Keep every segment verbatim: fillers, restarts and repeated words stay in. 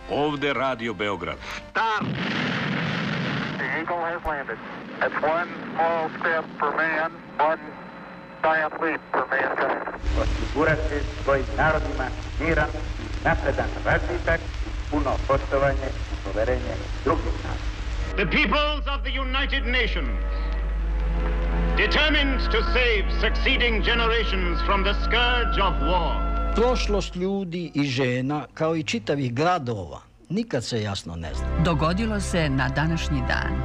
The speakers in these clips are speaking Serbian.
Ovde Radio Beograd. Stop! The Eagle has landed. That's one small step for man, one giant leap for mankind. Osigurati svojim narodima miran, napredan razvitak, puno poštovanje i poverenje drugih naroda. The peoples of the United Nations, determined to save succeeding generations from the scourge of war. Prošlost ljudi i žena, kao i čitavih gradova, nikad se jasno ne zna. Dogodilo se na današnji dan.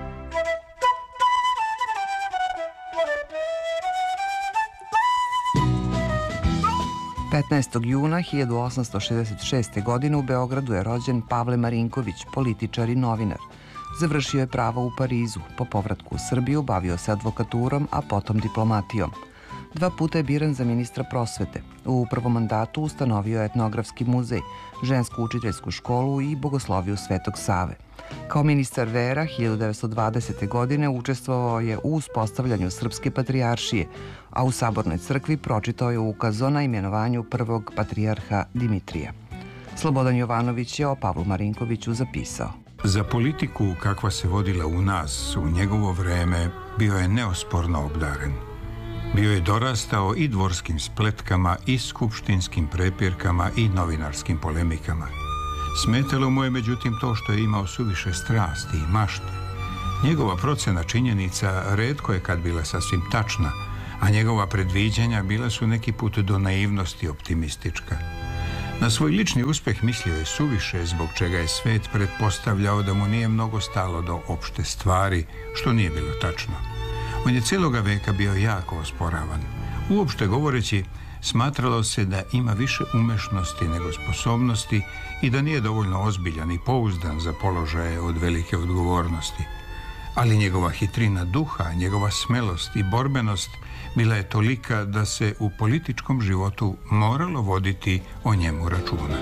petnaestog juna hiljadu osamsto šezdeset šeste. godine u Beogradu je rođen Pavle Marinković, političar i novinar. Završio je pravo u Parizu. Po povratku u Srbiju bavio se advokaturom, a potom diplomatijom. Dva puta je biran za ministra prosvete. U prvom mandatu ustanovio je etnografski muzej, žensku učiteljsku školu i bogosloviju Svetog Save. Kao ministar vera hiljadu devetsto dvadesete. godine učestvovao je u uspostavljanju Srpske patrijaršije, a u Sabornoj crkvi pročitao je ukaz o imenovanju prvog patrijarha Dimitrija. Slobodan Jovanović je o Pavlu Marinkoviću zapisao: Za politiku kakva se vodila u nas u njegovo vreme bio je neosporno obdaren. Bio je dorastao i dvorskim spletkama, i skupštinskim prepirkama, i novinarskim polemikama. Smetalo mu je međutim to što je imao suviše strasti i mašte. Njegova procena činjenica retko je kad bila sasvim tačna, a njegova predviđanja bila su neki put do naivnosti optimistička. Na svoj lični uspeh mislio je suviše, zbog čega je svet pretpostavljao da mu nije mnogo stalo do opšte stvari, što nije bilo tačno. On je cijeloga veka bio jako osporavan. Uopšte govoreći, smatralo se da ima više umešnosti nego sposobnosti i da nije dovoljno ozbiljan i pouzdan za položaje od velike odgovornosti. Ali njegova hitrina duha, njegova smelost i borbenost bila je tolika da se u političkom životu moralo voditi o njemu računa.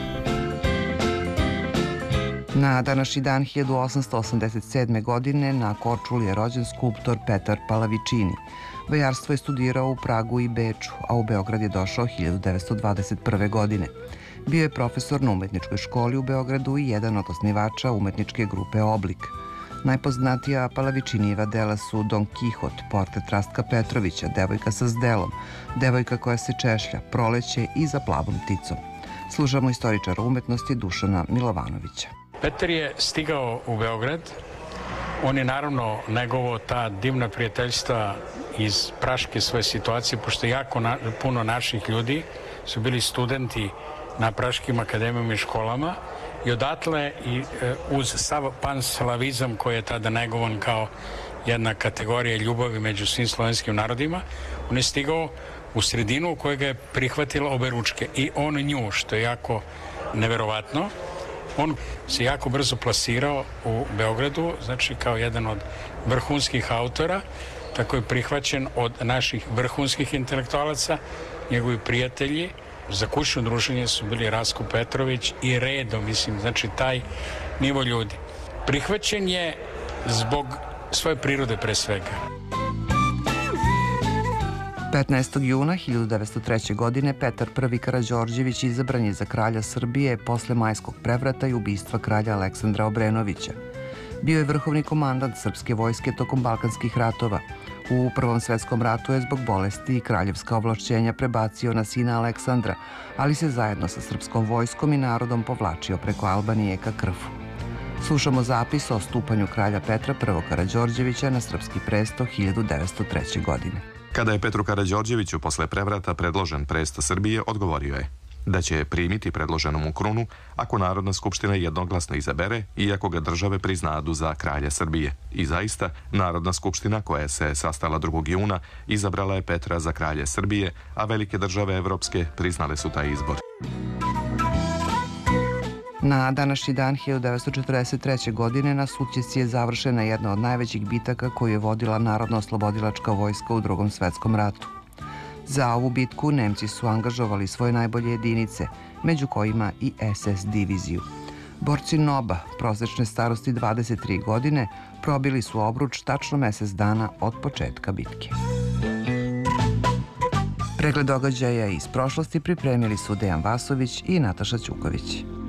Na današnji dan hiljadu osamsto osamdeset sedme. godine na Korčuli je rođen skulptor Petar Palavičini. Vajarstvo je studirao u Pragu i Beču, a u Beograd je došao hiljadu devetsto dvadeset prve. godine. Bio je profesor na umetničkoj školi u Beogradu i jedan od osnivača umetničke grupe Oblik. Najpoznatija Palavičinijeva dela su Don Kihot, portret Rastka Petrovića, Devojka sa zdelom, Devojka koja se češlja, Proleće i Za plavom pticom. Slušamo istoričara umetnosti Dušana Milovanovića. Petar je stigao u Beograd. On je naravno negovao ta divna prijateljstva iz praške svoje situacije, pošto jako na, puno naših ljudi su bili studenti na praškim akademijama i školama i odatle i e, uz sav panslavizam koji je tada negovan kao jedna kategorija ljubavi među svim slovenskim narodima, on je stigao u sredinu u kojoj ga je prihvatila oberučke i on nju, što je jako neverovatno. On se jako brzo plasirao u Beogradu, znači kao jedan od vrhunskih autora, tako je prihvaćen od naših vrhunskih intelektualaca, njegovi prijatelji. Za kućno druženje su bili Rasko Petrović i Redo, mislim, znači taj nivo ljudi. Prihvaćen je zbog svoje prirode pre svega. petnaestog juna hiljadu devetsto treće. godine Petar Prvi Karađorđević izabran je za kralja Srbije posle majskog prevrata i ubistva kralja Aleksandra Obrenovića. Bio je vrhovni komandant srpske vojske tokom Balkanskih ratova. U Prvom svetskom ratu je zbog bolesti i kraljevska ovlašćenja prebacio na sina Aleksandra, ali se zajedno sa srpskom vojskom i narodom povlačio preko Albanije ka Krfu. Slušamo zapis o stupanju kralja Petra Prvog Karađorđevića na srpski presto hiljadu devetsto treće. godine. Kada je Petru Karađorđeviću posle prevrata predložen presto Srbije, odgovorio je da će primiti predloženu mu krunu ako Narodna skupština jednoglasno izabere i ako ga države priznadu za kralja Srbije. I zaista, Narodna skupština koja se sastala drugog juna izabrala je Petra za kralja Srbije, a velike države evropske priznale su taj izbor. Na današnji dan hiljadu devetsto četrdeset treće. godine na Sutjeci je završena jedna od najvećih bitaka koju je vodila Narodno-oslobodilačka vojska u Drugom svetskom ratu. Za ovu bitku Nemci su angažovali svoje najbolje jedinice, među kojima i es es diviziju. Borci Noba, prosečne starosti dvadeset tri godine, probili su obruč tačno mesec dana od početka bitke. Pregled događaja iz prošlosti pripremili su Dejan Vasović i Nataša Ćuković.